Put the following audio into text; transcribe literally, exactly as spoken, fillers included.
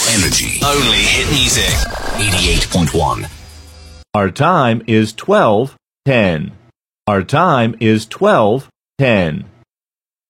Energy. Only hit music. eighty-eight point one. Our time is twelve ten. Our time is twelve ten.